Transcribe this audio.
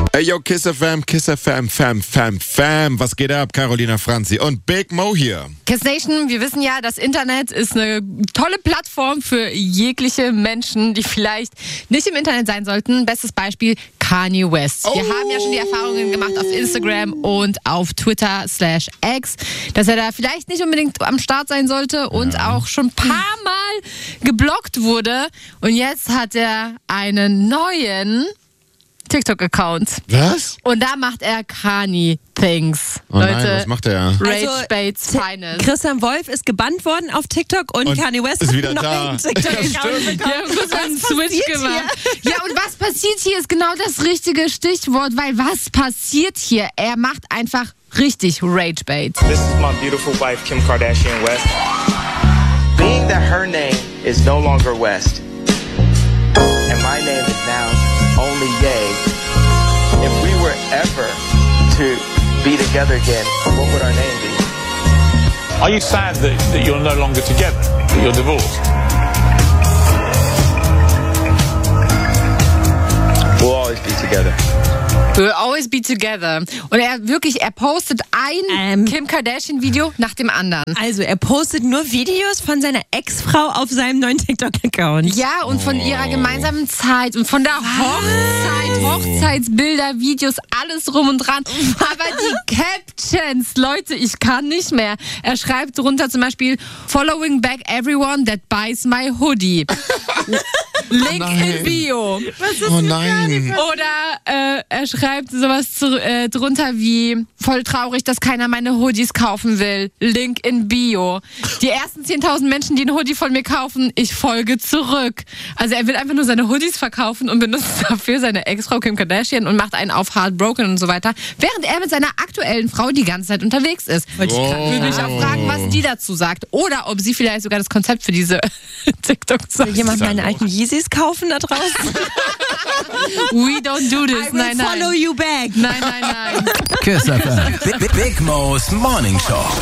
Hey yo, Kiss FM, Fam. Was geht ab? Carolina Franzi und Big Mo hier. Kiss Nation, wir wissen ja, das Internet ist eine tolle Plattform für jegliche Menschen, die vielleicht nicht im Internet sein sollten. Bestes Beispiel Kanye West. Wir haben ja schon die Erfahrungen gemacht auf Instagram und auf Twitter/X, dass er da vielleicht nicht unbedingt am Start sein sollte und auch schon ein paar Mal geblockt wurde. Und jetzt hat er einen neuen TikTok-Account. Was? Und da macht er Kanye-Things. Oh Leute, nein, was macht er? Rage Baits Finest. Christian Wolf ist gebannt worden auf TikTok und Kanye West ist hat wieder einen da. neuen TikTok-Account bekommen. Ja, kurz einen Switch gemacht. Ja, und was passiert hier ist genau das richtige Stichwort, weil was passiert hier? Er macht einfach richtig Rage Bait. This is my beautiful wife, Kim Kardashian West. Being that her name is no longer West, and my name is now only Ye, if we were ever to be together again, what would our name be? Are you sad that you're no longer together, that you're divorced? We'll always be together. We'll always be together. Und er postet ein Kim Kardashian-Video nach dem anderen. Also er postet nur Videos von seiner Ex-Frau auf seinem neuen TikTok-Account. Ja, und von ihrer gemeinsamen Zeit und von der Hochzeit, Hochzeitsbilder, Videos, alles drum und dran. Aber die Captions, Leute, ich kann nicht mehr. Er schreibt drunter zum Beispiel, following back everyone that buys my hoodie. Link in Bio. Oh nein. Oder er schreibt sowas drunter wie, voll traurig, dass keiner meine Hoodies kaufen will. Link in Bio. Die ersten 10.000 Menschen, die einen Hoodie von mir kaufen, ich folge zurück. Also er will einfach nur seine Hoodies verkaufen und benutzt dafür seine Ex-Frau Kim Kardashian und macht einen auf Heartbroken und so weiter, während er mit seiner aktuellen Frau die ganze Zeit unterwegs ist. Würde mich auch fragen, was die dazu sagt. Oder ob sie vielleicht sogar das Konzept für diese TikTok-Sache. Will jemand meine alten Yeezys kaufen da draußen? We don't do this. I will follow you back. Nein. Kiss FM. Big Mo's Morning Show.